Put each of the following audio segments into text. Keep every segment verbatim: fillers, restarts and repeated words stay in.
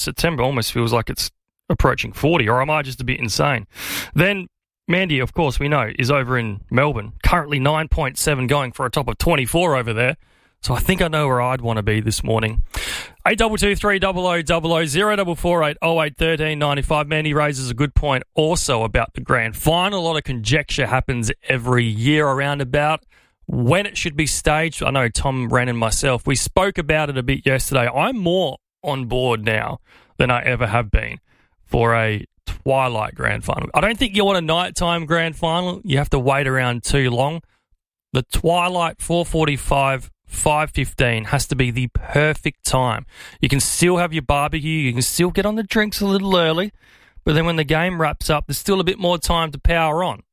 September almost feels like it's approaching forty, or am I just a bit insane? Then Mandy, of course, we know, is over in Melbourne, currently nine point seven, going for a top of twenty-four over there. So I think I know where I'd want to be this morning. eight two two three double oh double oh, zero four four eight oh eight one three nine five. Mandy raises a good point also about the grand final. A lot of conjecture happens every year around about when it should be staged. I know Tom, Wren and myself, we spoke about it a bit yesterday. I'm more on board now than I ever have been for a twilight grand final. I don't think you want a nighttime grand final. You have to wait around too long. The twilight, four forty-five, five fifteen has to be the perfect time. You can still have your barbecue. You can still get on the drinks a little early. But then when the game wraps up, there's still a bit more time to power on.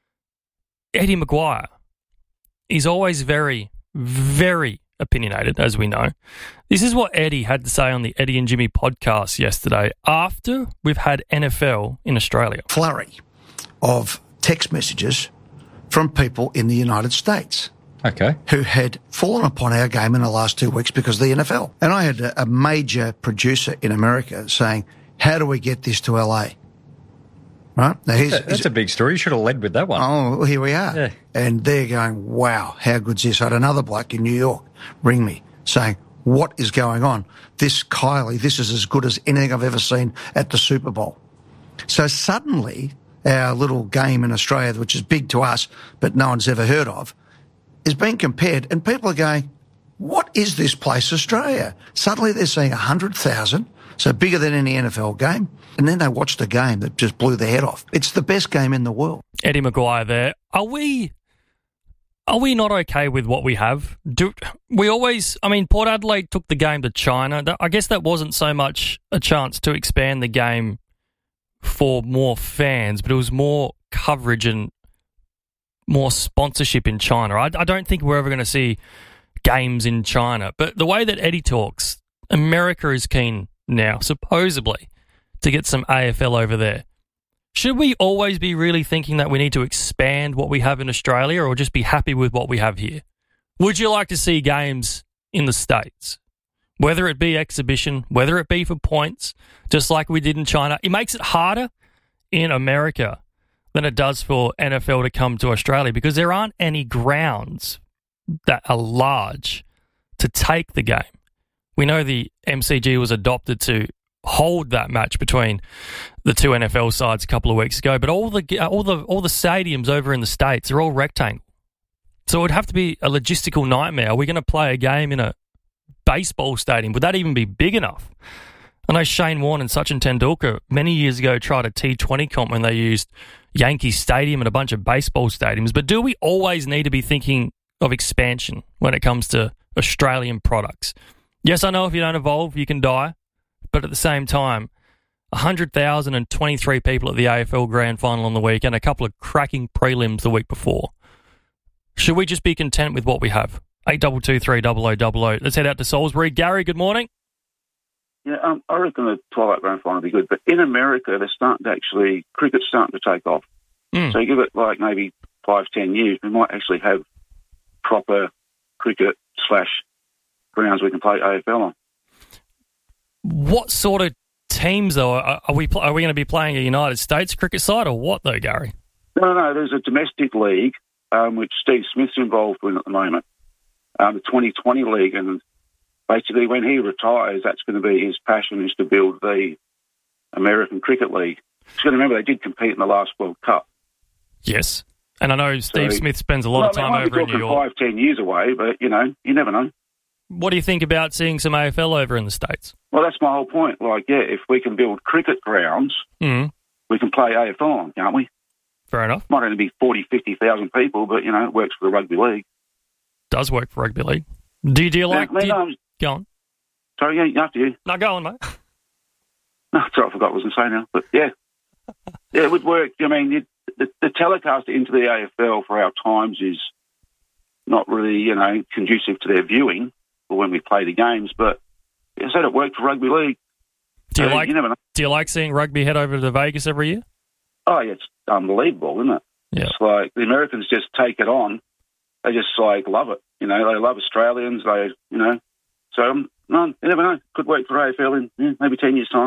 Eddie Maguire, he's always very, very opinionated, as we know. This is what Eddie had to say on the Eddie and Jimmy podcast yesterday after we've had N F L in Australia. Flurry of text messages from people in the United States. Okay. Who had fallen upon our game in the last two weeks because of the N F L. And I had a, a major producer in America saying, how do we get this to L A? Right? Now, here's, That's here's, a big story. You should have led with that one. Oh, well, here we are. Yeah. And they're going, wow, how good's this? I had another bloke in New York ring me saying, what is going on? This Kylie, this is as good as anything I've ever seen at the Super Bowl. So suddenly, our little game in Australia, which is big to us, but no one's ever heard of, is being compared, and people are going, what is this place, Australia? Suddenly they're seeing one hundred thousand, so bigger than any N F L game, and then they watched a game that just blew their head off. It's the best game in the world. Eddie Maguire there. Are we are we not okay with what we have? Do we always, I mean, Port Adelaide took the game to China. I guess that wasn't so much a chance to expand the game for more fans, but it was more coverage and more sponsorship in China. I, I don't think we're ever going to see games in China. But the way that Eddie talks, America is keen now, supposedly, to get some A F L over there. Should we always be really thinking that we need to expand what we have in Australia, or just be happy with what we have here? Would you like to see games in the States? Whether it be exhibition, whether it be for points, just like we did in China. It makes it harder in America than it does for N F L to come to Australia, because there aren't any grounds that are large to take the game. We know the M C G was adopted to hold that match between the two N F L sides a couple of weeks ago, but all the all the all the stadiums over in the States are all rectangle. So it would have to be a logistical nightmare. Are we going to play a game in a baseball stadium? Would that even be big enough? I know Shane Warne and Sachin Tendulkar many years ago tried a T twenty comp when they used Yankee Stadium and a bunch of baseball stadiums. But do we always need to be thinking of expansion when it comes to Australian products? Yes, I know if you don't evolve, you can die. But at the same time, one hundred thousand twenty-three people at the A F L Grand Final on the week and a couple of cracking prelims the week before. Should we just be content with what we have? eight two two three double oh double oh. Let's head out to Salisbury. Gary, good morning. Yeah, um, I reckon the twilight grand final will be good. But in America, they're starting to actually, cricket's starting to take off. Mm. So you give it like maybe five, ten years, we might actually have proper cricket slash grounds we can play A F L on. What sort of teams, though? Are, are we are we going to be playing a United States cricket side or what, though, Gary? No, no, there's a domestic league, um, which Steve Smith's involved in at the moment, um, the twenty twenty league, and basically when he retires, that's going to be his passion, is to build the American Cricket League. You've got to remember, they did compete in the last World Cup. Yes, and I know Steve so, Smith spends a lot well, of time I mean, over in New York. Five, ten years away, but, you know, you never know. What do you think about seeing some A F L over in the States? Well, that's my whole point. Like, yeah, if we can build cricket grounds, mm. we can play A F L on, can't we? Fair enough. Might only be forty, fifty thousand people, but, you know, it works for the rugby league. Does work for rugby league. Do you, do you like... Yeah, do you, um, go on. Sorry, yeah, after you. No, go on, mate. No, sorry, I forgot what I was going to say now. But, yeah. Yeah, it would work. I mean, it, the, the telecast into the A F L for our times is not really, you know, conducive to their viewing or when we play the games, but I said it worked for rugby league. Do you, so, like, you never know. Do you like seeing rugby head over to Vegas every year? Oh, yeah, it's unbelievable, isn't it? Yeah. It's like the Americans just take it on. They just, like, love it. You know, they love Australians. They, you know, So, um, no, you never know. Could work for A F L in yeah, maybe ten years' time.